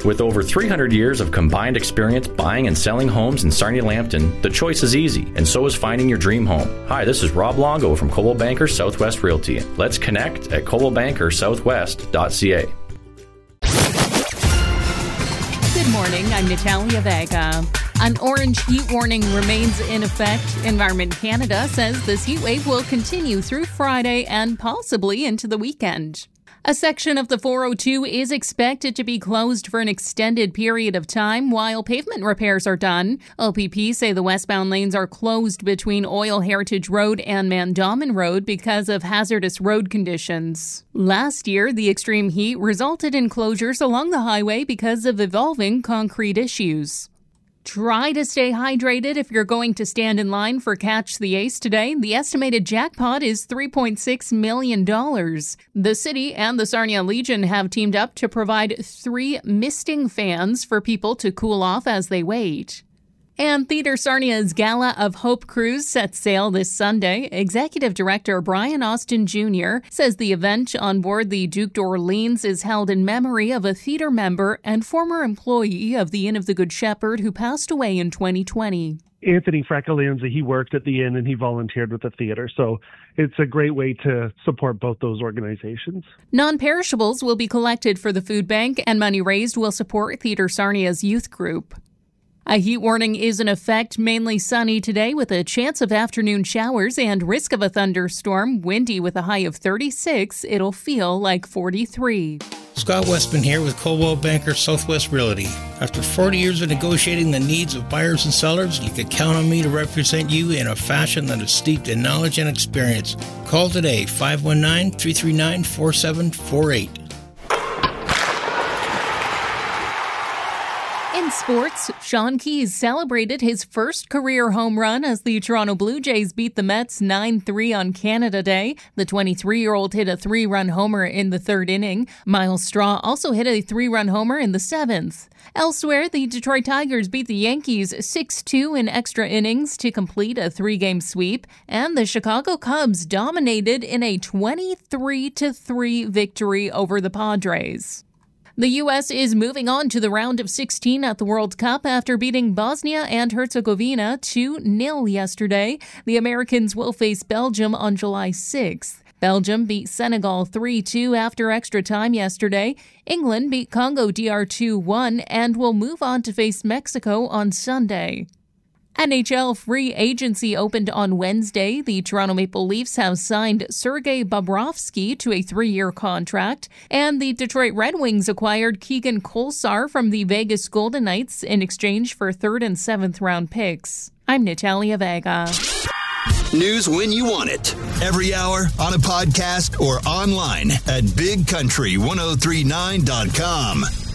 With over 300 years of combined experience buying and selling homes in Sarnia-Lambton, the choice is easy, and so is finding your dream home. Hi, this is Rob Longo from Coldwell Banker Southwest Realty. Let's connect at coldwellbankersouthwest.ca. Good morning, I'm Natalia Vega. An orange heat warning remains in effect. Environment Canada says this heat wave will continue through Friday and possibly into the weekend. A section of the 402 is expected to be closed for an extended period of time while pavement repairs are done. OPP say the westbound lanes are closed between Oil Heritage Road and Mandamin Road because of hazardous road conditions. Last year, the extreme heat resulted in closures along the highway because of evolving concrete issues. Try to stay hydrated if you're going to stand in line for Catch the Ace today. The estimated jackpot is $3.6 million. The city and the Sarnia Legion have teamed up to provide 3 misting fans for people to cool off as they wait. And Theatre Sarnia's Gala of Hope cruise sets sail this Sunday. Executive Director Brian Austin Jr. says the event on board the Duke d'Orleans is held in memory of a theatre member and former employee of the Inn of the Good Shepherd who passed away in 2020. Anthony Fraccalanza, he worked at the inn and he volunteered with the theater, so it's a great way to support both those organizations. Non-perishables will be collected for the food bank, and money raised will support Theatre Sarnia's youth group. A heat warning is in effect, mainly sunny today with a chance of afternoon showers and risk of a thunderstorm, windy with a high of 36. It'll feel like 43. Scott Westman here with Coldwell Banker Southwest Realty. After 40 years of negotiating the needs of buyers and sellers, you can count on me to represent you in a fashion that is steeped in knowledge and experience. Call today, 519-339-4748. In sports, Sean Keyes celebrated his first career home run as the Toronto Blue Jays beat the Mets 9-3 on Canada Day. The 23-year-old hit a 3-run homer in the 3rd inning. Miles Straw also hit a 3-run homer in the 7th. Elsewhere, the Detroit Tigers beat the Yankees 6-2 in extra innings to complete a 3-game sweep, and the Chicago Cubs dominated in a 23-3 victory over the Padres. The U.S. is moving on to the round of 16 at the World Cup after beating Bosnia and Herzegovina 2-0 yesterday. The Americans will face Belgium on July 6th. Belgium beat Senegal 3-2 after extra time yesterday. England beat Congo DR 2-1 and will move on to face Mexico on Sunday. NHL free agency opened on Wednesday. The Toronto Maple Leafs have signed Sergei Bobrovsky to a 3-year contract, and the Detroit Red Wings acquired Keegan Kolesar from the Vegas Golden Knights in exchange for 3rd and 7th round picks. I'm Natalia Vega. News when you want it. Every hour on a podcast or online at bigcountry1039.com.